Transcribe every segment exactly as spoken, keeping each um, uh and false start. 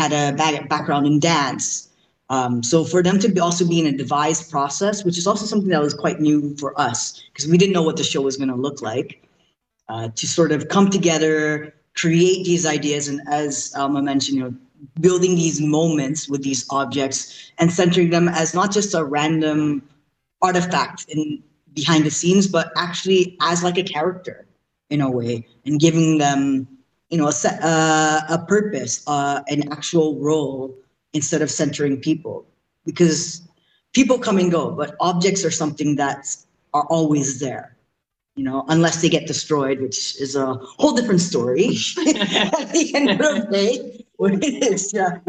had a back- background in dance. Um, so for them to be also be in a devised process, which is also something that was quite new for us, because we didn't know what the show was going to look like, uh, to sort of come together, create these ideas, and as Alma mentioned, you know, building these moments with these objects and centering them as not just a random artifact in behind the scenes, but actually as like a character in a way, and giving them, you know, a, set, uh, a purpose, uh, an actual role instead of centering people. Because people come and go, but objects are something that are always there, you know, unless they get destroyed, which is a whole different story at the end of the day. It's, uh,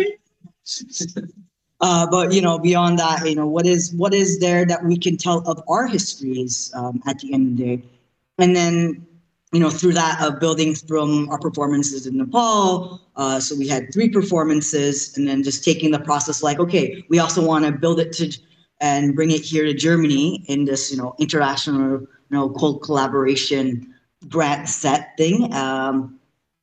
uh, but you know, beyond that, you know, what is what is there that we can tell of our histories um, at the end of the day, and then, you know, through that of building from our performances in Nepal. Uh, so we had three performances, and then just taking the process like, okay, we also want to build it to and bring it here to Germany in this, you know, international, you know, collaboration grant set thing, um,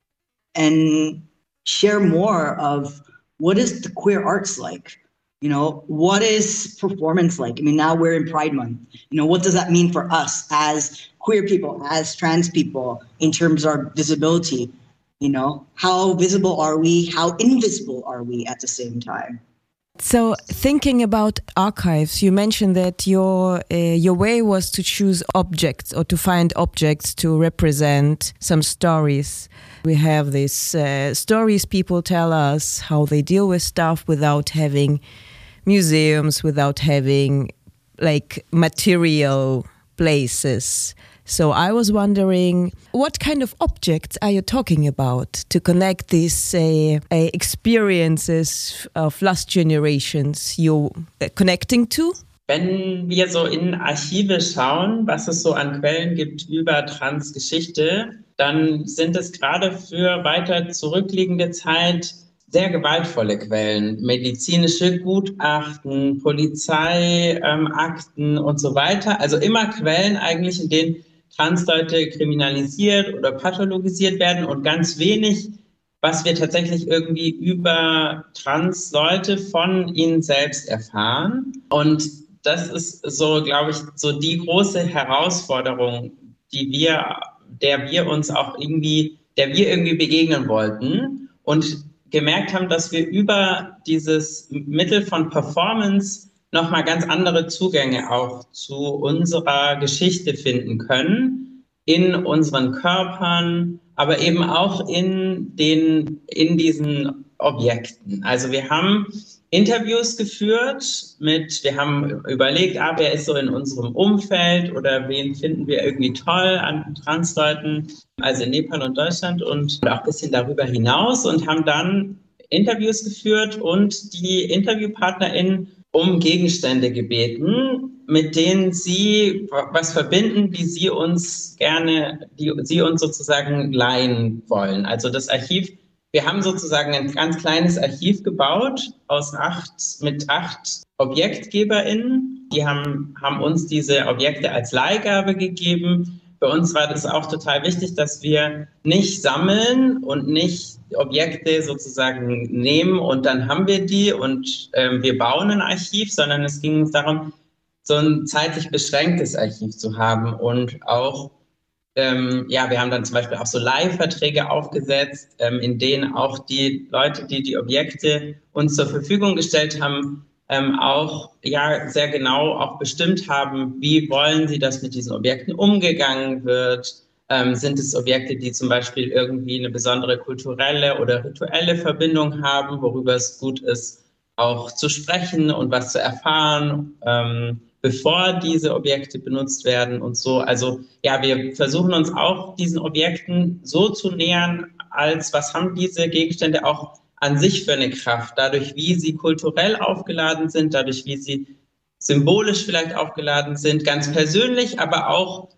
and share more of what is the queer arts like. You know, what is performance like? I mean, now we're in Pride Month. You know, what does that mean for us as queer people, as trans people, in terms of our visibility? You know, how visible are we? How invisible are we at the same time? So, thinking about archives, you mentioned that your uh, your way was to choose objects or to find objects to represent some stories. We have these uh, stories people tell us how they deal with stuff without having museums, without having like material places. So I was wondering, what kind of objects are you talking about to connect these uh, uh, experiences of lost generations you're uh, connecting to? Wenn wir so in Archive schauen, was es so an Quellen gibt über Transgeschichte, dann sind es gerade für weiter zurückliegende Zeit sehr gewaltvolle Quellen. Medizinische Gutachten, Polizeiakten ähm, und so weiter. Also immer Quellen eigentlich, in denen Transleute kriminalisiert oder pathologisiert werden und ganz wenig, was wir tatsächlich irgendwie über Transleute von ihnen selbst erfahren. Und das ist so, glaube ich, so die große Herausforderung, die wir, der wir uns auch irgendwie, der wir irgendwie begegnen wollten und gemerkt haben, dass wir über dieses Mittel von Performance nochmal ganz andere Zugänge auch zu unserer Geschichte finden können, in unseren Körpern, aber eben auch in den, in diesen Objekten. Also wir haben Interviews geführt mit, wir haben überlegt, ah, wer ist so in unserem Umfeld oder wen finden wir irgendwie toll an Transleuten, also in Nepal und Deutschland und auch ein bisschen darüber hinaus und haben dann Interviews geführt und die InterviewpartnerInnen um Gegenstände gebeten, mit denen sie was verbinden, die sie uns gerne, die sie uns sozusagen leihen wollen. Also das Archiv, wir haben sozusagen ein ganz kleines Archiv gebaut aus acht, mit acht ObjektgeberInnen. Die haben, haben uns diese Objekte als Leihgabe gegeben. Für uns war das auch total wichtig, dass wir nicht sammeln und nicht Objekte sozusagen nehmen und dann haben wir die und ähm, wir bauen ein Archiv, sondern es ging uns darum, so ein zeitlich beschränktes Archiv zu haben und auch, ähm, ja, wir haben dann zum Beispiel auch so Leihverträge aufgesetzt, ähm, in denen auch die Leute, die die Objekte uns zur Verfügung gestellt haben, Ähm, auch ja sehr genau auch bestimmt haben, wie wollen sie, dass mit diesen Objekten umgegangen wird. Ähm, sind es Objekte, die zum Beispiel irgendwie eine besondere kulturelle oder rituelle Verbindung haben, worüber es gut ist, auch zu sprechen und was zu erfahren, ähm, bevor diese Objekte benutzt werden und so. Also ja, wir versuchen uns auch diesen Objekten so zu nähern, als was haben diese Gegenstände auch an sich für eine Kraft, dadurch, wie sie kulturell aufgeladen sind, dadurch, wie sie symbolisch vielleicht aufgeladen sind, ganz persönlich, aber auch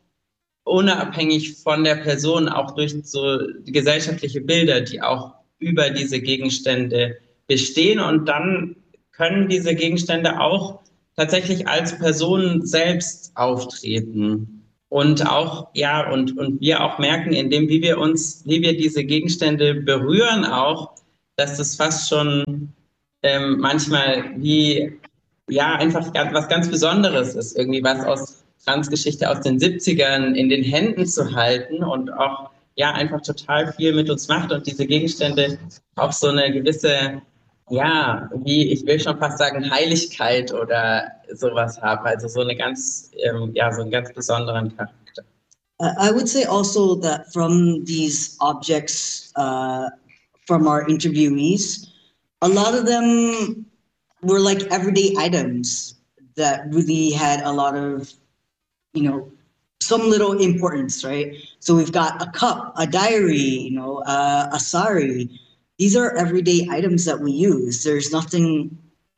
unabhängig von der Person, auch durch so gesellschaftliche Bilder, die auch über diese Gegenstände bestehen. Und dann können diese Gegenstände auch tatsächlich als Personen selbst auftreten. Und auch, ja, und, und wir auch merken, indem wie wir uns, wie wir diese Gegenstände berühren auch, dass das fast schon ähm, manchmal wie, ja, einfach ganz, was ganz Besonderes ist, irgendwie was aus Transgeschichte aus den siebzigern in den Händen zu halten und auch, ja, einfach total viel mit uns macht und diese Gegenstände auch so eine gewisse, ja, wie, ich will schon fast sagen, Heiligkeit oder sowas haben, also so eine ganz, ähm, ja, so einen ganz besonderen Charakter. Uh, I would say also that from these objects, uh, from our interviewees, a lot of them were like everyday items that really had a lot of, you know, some little importance, right? So we've got a cup, a diary, you know, uh, a sari. These are everyday items that we use. There's nothing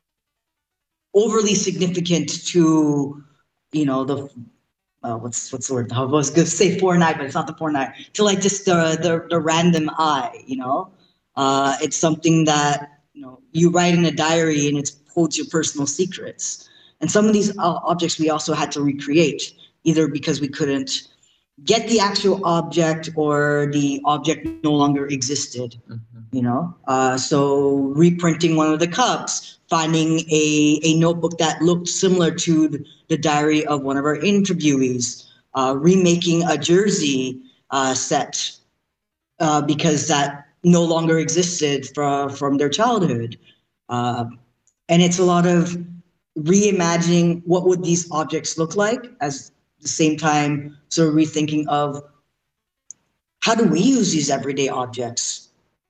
overly significant to, you know, the uh, what's what's the word? I was going to say Fortnite, but it's not the Fortnite. To like just the the, the random eye, you know, uh, it's something that, you know, you write in a diary and it holds your personal secrets. And some of these uh, objects we also had to recreate, either because we couldn't get the actual object or the object no longer existed. Mm-hmm. You know, uh, so reprinting one of the cups, finding a, a notebook that looked similar to the, the diary of one of our interviewees, uh, remaking a jersey uh, set uh, because that no longer existed from, from their childhood. Uh, and it's a lot of reimagining what would these objects look like, as the same time sort of rethinking of how do we use these everyday objects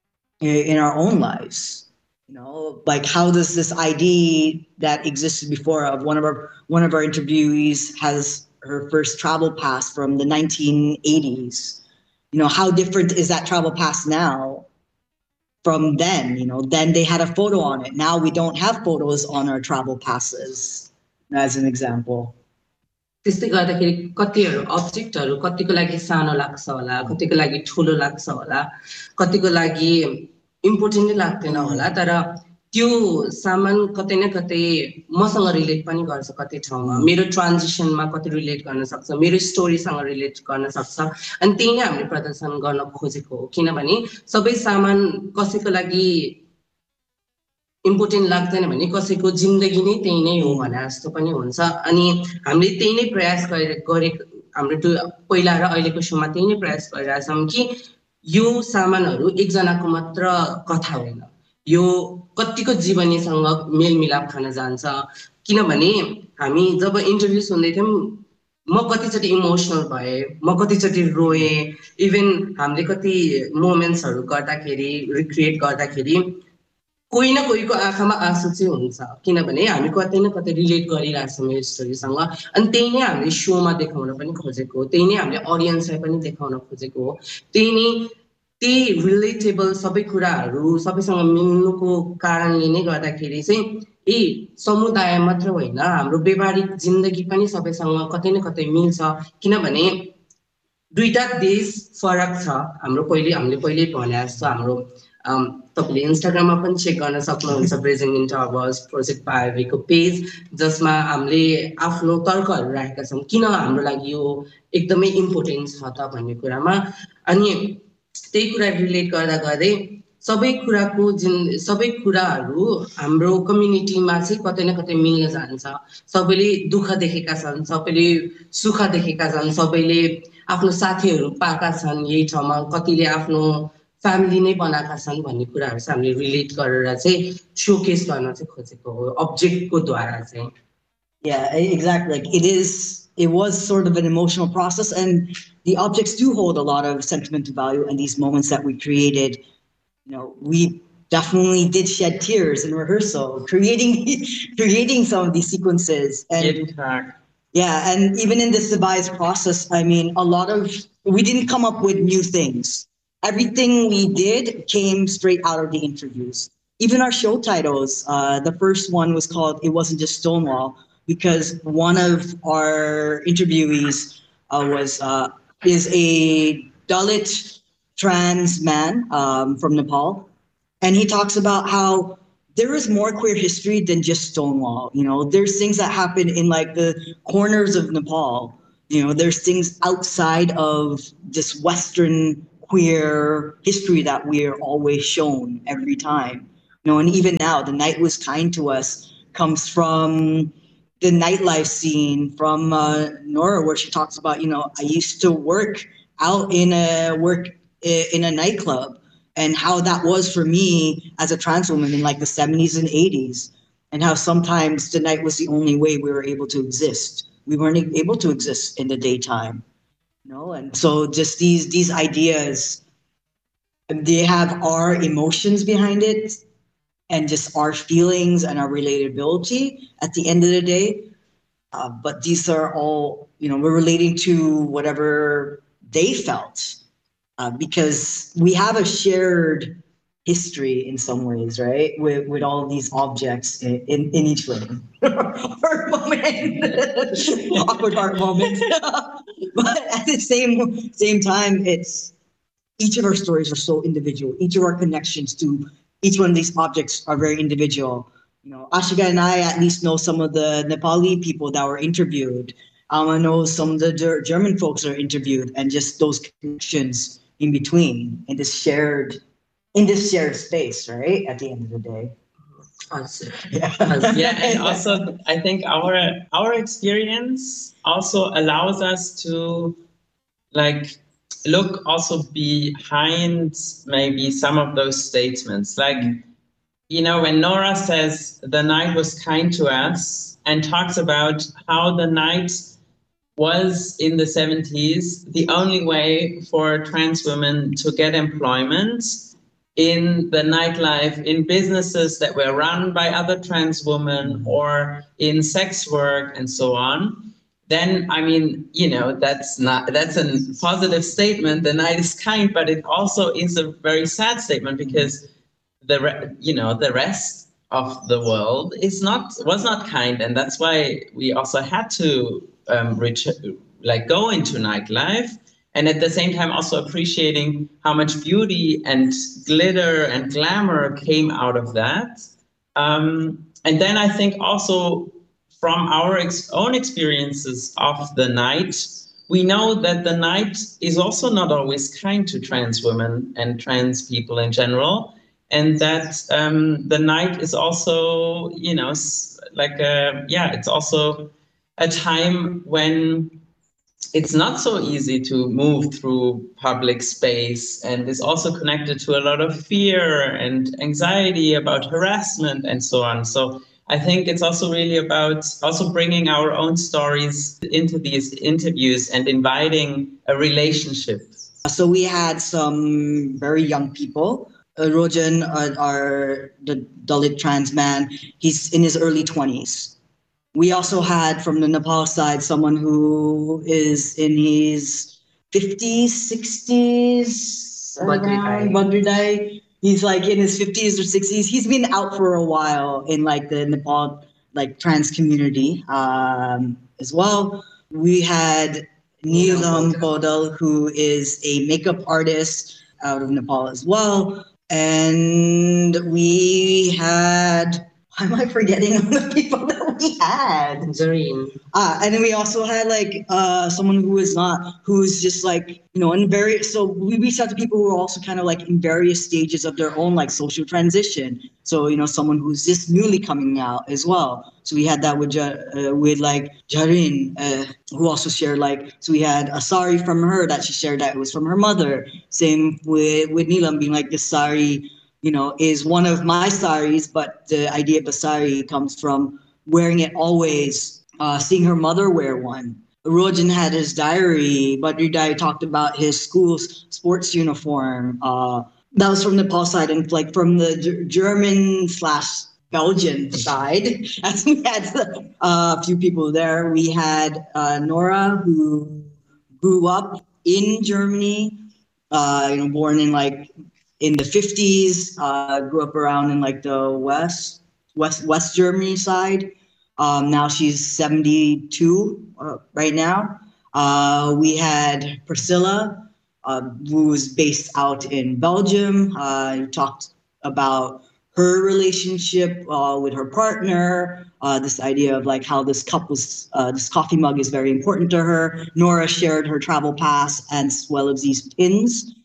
in our own lives. You know, like how does this I D that existed before of one of our one of our interviewees has her first travel pass from the nineteen eighties. You know, how different is that travel pass now from then? You know, then they had a photo on it. Now we don't have photos on our travel passes, as an example. त्यस्तै गर्दाखेरि कतिहरू अब्जेक्टहरू कतिको लागि सानो लाग्छ होला, कतिको लागि ठुलो लाग्छ होला, कतिको लागि इम्पोर्टेन्ट नै लाग्दैन होला, तर त्यो सामान कतै न कतै मसँग रिलेट पनि गर्छ कति ठाउँमा, मेरो ट्रान्जिसनमा कति रिलेट गर्न सक्छ, मेरो स्टोरीसँग रिलेट गर्न सक्छ, अनि त्यही नै हामीले प्रदर्शन गर्न खोजेको हो। किनभने सबै सामान कसैको लागि इम्पोर्टेन्ट लाग्दैन भने कसैको जिन्दगी नै त्यही नै हो भने जस्तो पनि हुन्छ। अनि हामीले त्यही नै प्रयास गरेको हाम्रो पहिला र अहिलेको सोमा त्यही नै प्रयास गरिरहेछौँ कि यो सामानहरू एकजनाको मात्र कथा होइन, यो कतिको जीवनीसँग मेलमिलाप खान जान्छ। किनभने हामी जब इन्टरभ्यू सुन्दै थियौँ म कतिचोटि इमोसनल भएँ, म कतिचोटि रोएँ, इभन हामीले कति मोमेन्ट्सहरू गर्दाखेरि रिक्रिएट गर्दाखेरि कोही न कोहीको आँखामा आँसु चाहिँ हुन्छ, किनभने हामी कतै न कतै रिलेट गरिरहेछौँ यो स्टोरीसँग। अनि त्यही नै हामीले सोमा देखाउन पनि खोजेको हो, त्यही नै हामीले अडियन्सलाई पनि देखाउन खोजेको हो। त्यही नै त्यही रिलेटेबल सबै कुराहरू सबैसँग मिल्नुको कारणले नै गर्दाखेरि चाहिँ ए समुदाय मात्र होइन, हाम्रो व्यावहारिक जिन्दगी पनि सबैसँग कतै न कतै मिल्छ। किनभने दुईटा देश फरक छ। हाम्रो पहिले हामीले पहिल्यै भने जस्तो हाम्रो तपाईँले इन्स्टाग्राममा पनि चेक गर्न सक्नुहुन्छ ब्रेजिङ इन टवर्स प्रोजेक्ट पाएको पेज, जसमा हामीले आफ्नो तर्कहरू राखेका छौँ किन हाम्रो लागि यो एकदमै इम्पोर्टेन्ट छ त भन्ने कुरामा। अनि त्यही कुरा रिलेट गर्दा गर्दै सबै कुराको जुन सबै कुराहरू हाम्रो कम्युनिटीमा चाहिँ कतै न कतै मिल्न जान्छ। सबैले दुःख देखेका छन्, सबैले सुख देखेका छन्, सबैले आफ्नो साथीहरू पाएका छन् यही ठाउँमा, कतिले आफ्नो फ्यामिली नै बनाएका छन् भन्ने कुराहरू चाहिँ हामीले रिलेट गरेर चाहिँ सोकेस गर्न चाहिँ खोजेको हो अब्जेक्टको द्वारा चाहिँ। Yeah, exactly. Like it is, it was sort of an emotional process, and the objects do hold a lot of sentimental value. And these moments that we created, you know, we definitely did shed tears in rehearsal, creating creating some of these sequences. And yeah, and even in this devised process, I mean, a lot of we didn't come up with new things. Everything we did came straight out of the interviews. Even our show titles, uh, the first one was called "It Wasn't Just Stonewall," because one of our interviewees uh, was uh, is a Dalit trans man um, from Nepal, and he talks about how there is more queer history than just Stonewall. You know, there's things that happen in like the corners of Nepal. You know, there's things outside of this Western queer history that we're always shown every time. You know, and even now, The Night Was Kind to Us comes from the nightlife scene from uh, Nora, where she talks about, you know, I used to work out in a work in a nightclub, and how that was for me as a trans woman in like the seventies and eighties, and how sometimes the night was the only way we were able to exist. We weren't able to exist in the daytime, you know, and so just these these ideas, they have our emotions behind it, and just our feelings and our relatability at the end of the day. Uh, but these are all, you know, we're relating to whatever they felt, uh, because we have a shared history in some ways, right? With with all these objects in, in, in each room. Heart moment, awkward heart moment. But at the same same time, it's each of our stories are so individual. Each of our connections to each one of these objects are very individual. You know, Ashika and I at least know some of the Nepali people that were interviewed. Um, I know some of the Ger- German folks are interviewed, and just those connections in between in this shared, in this shared space, right? At the end of the day. Yeah. Yeah, and also I think our our experience also allows us to like look also behind maybe some of those statements. Like, you know, when Nora says the night was kind to us and talks about how the night was in the seventies the only way for trans women to get employment in the nightlife, in businesses that were run by other trans women, or in sex work and so on, then, I mean, you know, that's not, that's a positive statement, the night is kind, but it also is a very sad statement, because the, re- you know, the rest of the world is not, was not kind. And that's why we also had to um, reach, like go into nightlife. And at the same time, also appreciating how much beauty and glitter and glamour came out of that. Um, and then I think also from our ex- own experiences of the night, we know that the night is also not always kind to trans women and trans people in general. And that um, the night is also, you know, like, a, yeah, it's also a time when it's not so easy to move through public space, and is also connected to a lot of fear and anxiety about harassment and so on. So I think it's also really about also bringing our own stories into these interviews and inviting a relationship. So we had some very young people. Uh, Rojan, uh, our the Dalit trans man, he's in his early twenties. We also had from the Nepal side someone who is in his fifties, sixties. Badridai. Badridai. He's like in his fifties or sixties. He's been out for a while in like the Nepal like trans community um, as well. We had Neelam Podal, who is a makeup artist out of Nepal as well. And we had, why am I forgetting the people that we had? Zareen. Ah, and then we also had like uh, someone who is not, who is just like, you know, in various, so we reached out to people who are also kind of like in various stages of their own like social transition. So, you know, someone who's just newly coming out as well. So we had that with, uh, with like Jarin, uh, who also shared like, so we had a sari from her that she shared that it was from her mother. Same with, with Neelam being like, this sari, you know, is one of my saris, but the idea of the sari comes from wearing it always. Uh, seeing her mother wear one. Rojan had his diary. Badridai talked about his school's sports uniform. Uh, that was from the Nepal side, and like from the G- German slash Belgian side, as we had uh, a few people there. We had uh, Nora, who grew up in Germany, uh, you know, born in like in the fifties, uh, grew up around in like the West, West, West Germany side. Um, now she's seventy-two uh, right now. Uh, we had Priscilla, uh, who was based out in Belgium. Uh, who talked about her relationship uh, with her partner, uh, this idea of like how this cup was, uh, this coffee mug is very important to her. Nora shared her travel pass as well as these pins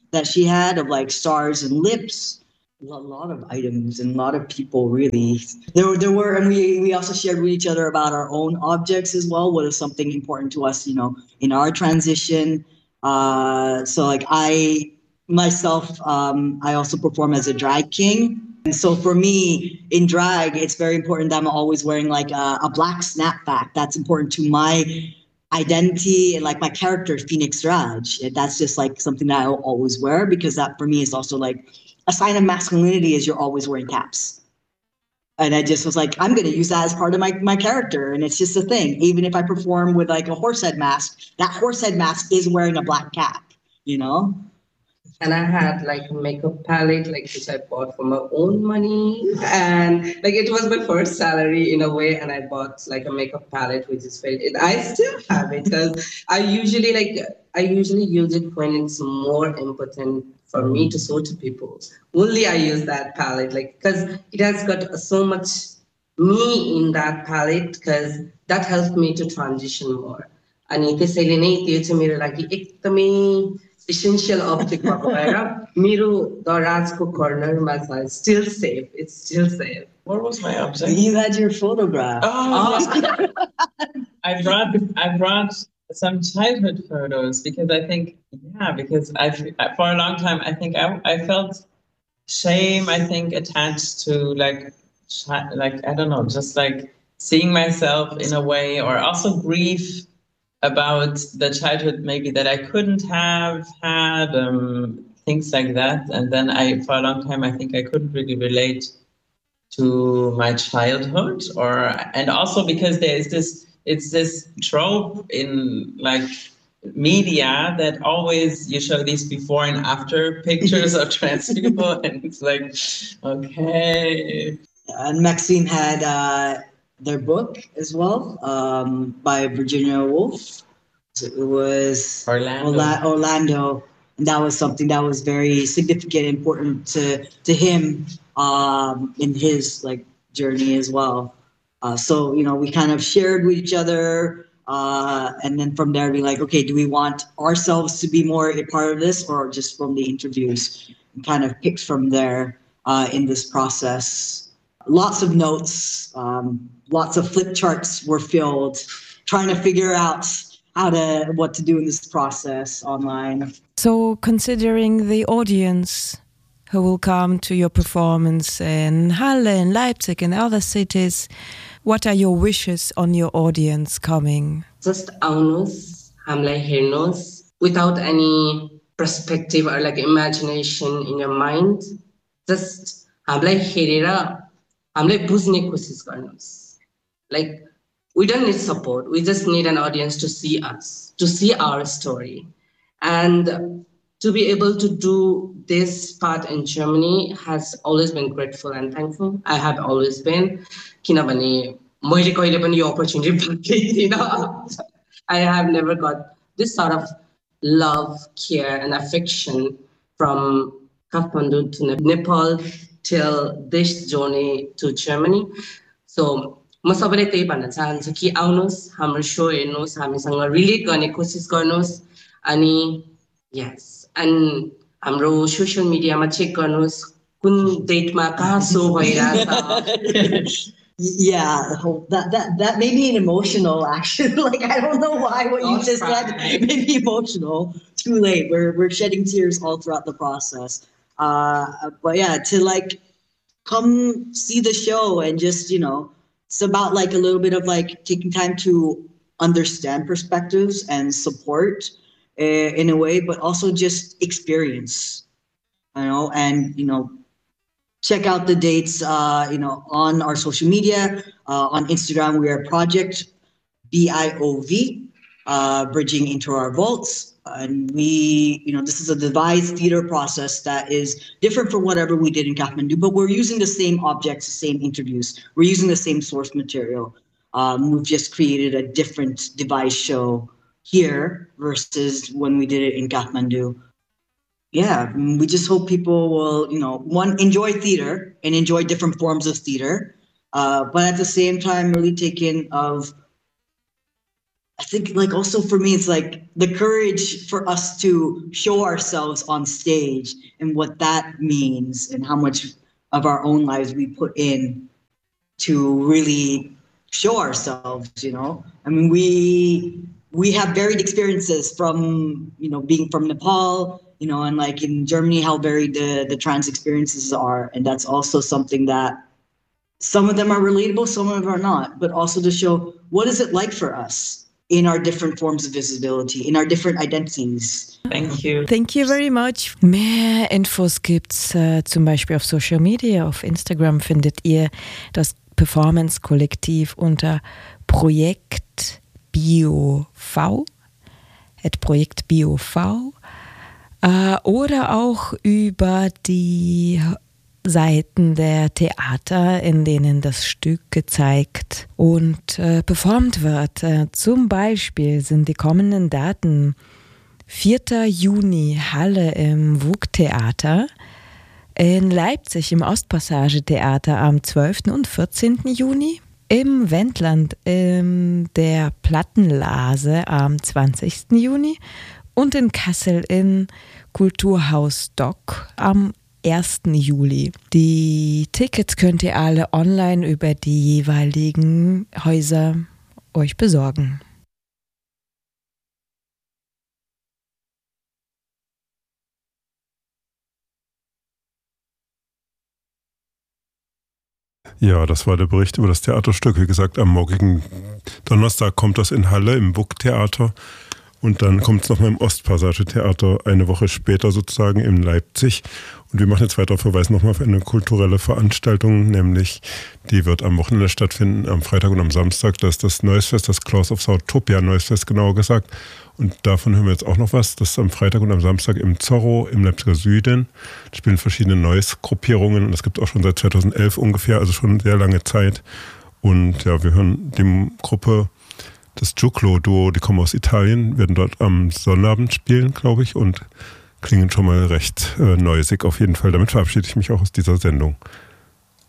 that she had of like stars and lips. A lot of items and a lot of people really. There were, there were, and we, we also shared with each other about our own objects as well. What is something important to us, you know, in our transition. Uh, so like I, myself, um, I also perform as a drag king. And so for me in drag, it's very important that I'm always wearing like a, a black snapback. That's important to my identity and like my character, Phoenix Raj. That's just like something that I'll always wear because that for me is also like a sign of masculinity is you're always wearing caps. And I just was like, I'm going to use that as part of my, my character. And it's just a thing. Even if I perform with like a horse head mask, that horse head mask is wearing a black cap, you know? And I had like a makeup palette, like which I bought for my own money, and like it was my first salary in a way. And I bought like a makeup palette, which is very. I still have it because I usually like I usually use it when it's more important for me to show to people. Only I use that palette, like because it has got so much me in that palette, because that helps me to transition more. अनि त्यसैले नै त्यो चाहिँ मेरो लागि एकदमै essential object भएको भएर मेरो दराजको कर्नरमा छ still safe. It's still safe. What was my object? You had your photograph. Oh, I brought I brought some childhood photos because I think yeah because I for a long time I think I I felt shame I think attached to like like I don't know just like seeing myself in a way or also grief about the childhood maybe that I couldn't have had, um, things like that. And then I, for a long time, I think I couldn't really relate to my childhood or, and also because there is this, it's this trope in like media that always you show these before and after pictures of trans people and it's like, okay. And Maxine had, uh, their book as well, um, by Virginia Woolf. So it was Orlando. Orla- Orlando, and that was something that was very significant, important to to him um, in his like journey as well. Uh, so you know, we kind of shared with each other, uh, and then from there, be like, okay, do we want ourselves to be more a part of this, or just from the interviews? And kind of picked from there uh, in this process. Lots of notes, um, lots of flip charts were filled, trying to figure out how to what to do in this process online. So, considering the audience who will come to your performance in Halle and Leipzig and other cities, what are your wishes on your audience coming? Just आउनुहोस्, हामीलाई हेर्नुहोस्, without any perspective or like imagination in your mind. Just हामीलाई हेरेर हामीलाई बुझ्ने कोसिस गर्नुहोस्. Like we don't need support. We just need an audience to see us, to see our story. And to be able to do this part in Germany has always been grateful and thankful. I have always been. किनभने मैले कहिले पनि यो opportunity पाएकै थिइनँ. I have never got this sort of love, care, and affection from Kathmandu to Nepal till this journey to Germany. So म सबैलाई त्यही भन्न चाहन्छु कि आउनुहोस्, हाम्रो सो हेर्नुहोस्, हामीसँग रिलेट गर्ने कोसिस गर्नुहोस् अनि यस एन्ड हाम्रो सोसियल मिडियामा चेक गर्नुहोस् कुन डेटमा कहाँ सो भइरहेछ. Yeah, that that that made me an emotional action. Like I don't know why what you just said made me emotional. Too late. We're we're shedding tears all throughout the process. Uh, but yeah, to like come see the show and just you know, it's about like a little bit of like taking time to understand perspectives and support uh, in a way, but also just experience, you know, and you know. Check out the dates, uh, you know, on our social media. Uh, on Instagram, we are Project B I O V, uh, Bridging into Our Vaults. And we, you know, this is a devised theater process that is different from whatever we did in Kathmandu, but we're using the same objects, the same interviews. We're using the same source material. Um, we've just created a different devised show here versus when we did it in Kathmandu. Yeah, we just hope people will, you know, one, enjoy theater and enjoy different forms of theater, uh, but at the same time, really take in of I think like also for me, it's like the courage for us to show ourselves on stage and what that means and how much of our own lives we put in to really show ourselves, you know? I mean, we we have varied experiences from, you know, being from Nepal, you know, and like in Germany, how varied the, the trans experiences are. And that's also something that some of them are relatable, some of them are not, but also to show what is it like for us in our different forms of visibility, in our different identities. Thank you. Thank you very much. Mehr Infos gibt's äh, zum Beispiel auf Social Media. Auf Instagram findet ihr das Performance-Kollektiv unter Projekt BioV, at Projekt BioV, äh, oder auch über die Seiten der Theater, in denen das Stück gezeigt und äh, performt wird. Äh, zum Beispiel sind die kommenden Daten vierter Juni Halle im W U K-Theater, in Leipzig im Ostpassage-Theater am zwölften und vierzehnten Juni, im Wendland in der Plattenlase am zwanzigsten Juni und in Kassel in Kulturhaus Dock am ersten Juli. Die Tickets könnt ihr alle online über die jeweiligen Häuser euch besorgen. Ja, das war der Bericht über das Theaterstück. Wie gesagt, am morgigen Donnerstag kommt das in Halle im W U K-Theater und dann kommt es nochmal im Ostpassage-Theater eine Woche später sozusagen in Leipzig. Und wir machen jetzt weiter Verweis nochmal auf eine kulturelle Veranstaltung, nämlich die wird am Wochenende stattfinden, am Freitag und am Samstag. Das ist das Noisefest, das Claws of Soutopia Noisefest genauer gesagt. Und davon hören wir jetzt auch noch was. Das ist am Freitag und am Samstag im Zorro, im Leipziger Süden. Da spielen verschiedene Noise-Gruppierungen und das gibt es auch schon seit zweitausendelf ungefähr, also schon sehr lange Zeit. Und ja, wir hören die Gruppe, das Giuclo-Duo, die kommen aus Italien, werden dort am Sonnabend spielen, glaube ich, und klingen schon mal recht äh, noisig auf jeden Fall. Damit verabschiede ich mich auch aus dieser Sendung.